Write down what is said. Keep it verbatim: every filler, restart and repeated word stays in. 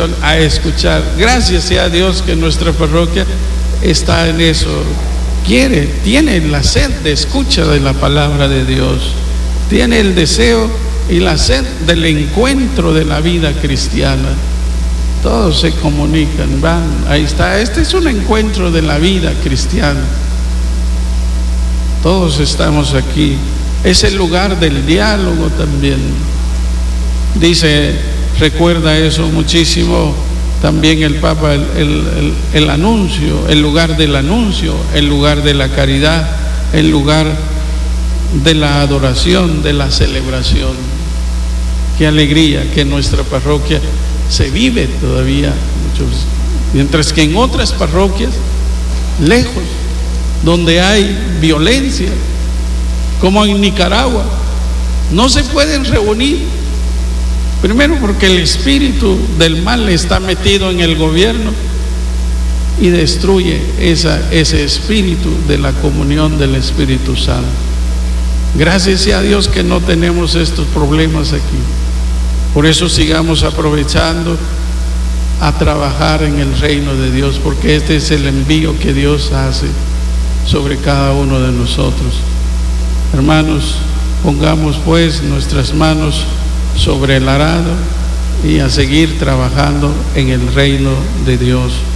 disposición a escuchar. Gracias sea a Dios que nuestra parroquia está en eso. Quiere, tiene la sed de escucha de la palabra de Dios. Tiene el deseo y la sed del encuentro de la vida cristiana. Todos se comunican, van, ahí está. Este es un encuentro de la vida cristiana. Todos estamos aquí. Es el lugar del diálogo también. Dice, recuerda eso muchísimo también el Papa, el, el, el, el anuncio, el lugar del anuncio, el lugar de la caridad, el lugar de la adoración, de la celebración. Qué alegría que en nuestra parroquia se vive todavía muchos, mientras que en otras parroquias, lejos, donde hay violencia, como en Nicaragua, no se pueden reunir. Primero porque el espíritu del mal está metido en el gobierno y destruye esa, ese espíritu de la comunión del Espíritu Santo. Gracias sea a Dios que no tenemos estos problemas aquí. Por eso sigamos aprovechando a trabajar en el reino de Dios, porque este es el envío que Dios hace sobre cada uno de nosotros. Hermanos, pongamos pues nuestras manos sobre el arado y a seguir trabajando en el reino de Dios.